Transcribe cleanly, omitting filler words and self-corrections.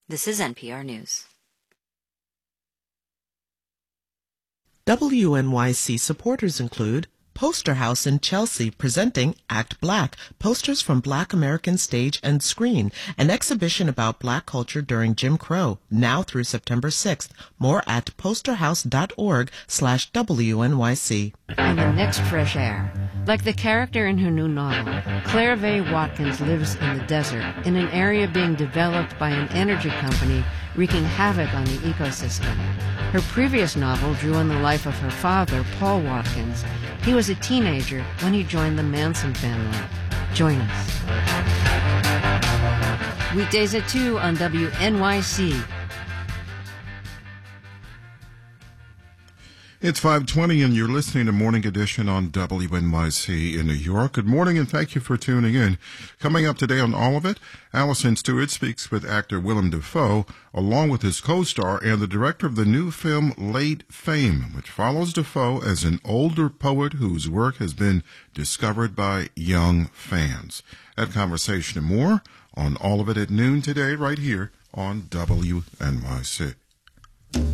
This is NPR News. WNYC supporters include Poster House in Chelsea presenting Act Black, posters from Black American stage and screen, an exhibition about Black culture during Jim Crow, now through September 6th. More at posterhouse.org/WNYC. And the next fresh air. Like the character in her new novel, Claire Vaye Watkins lives in the desert, in an area being developed by an energy company wreaking havoc on the ecosystem. Her previous novel drew on the life of her father, Paul Watkins. He was a teenager when he joined the Manson family. Join us. Weekdays at 2 on WNYC. It's 5:20 and you're listening to Morning Edition on WNYC in New York. Good morning and thank you for tuning in. Coming up today on All of It, Allison Stewart speaks with actor Willem Dafoe, along with his co-star and the director of the new film Late Fame, which follows Dafoe as an older poet whose work has been discovered by young fans. That conversation and more on All of It at noon today right here on WNYC.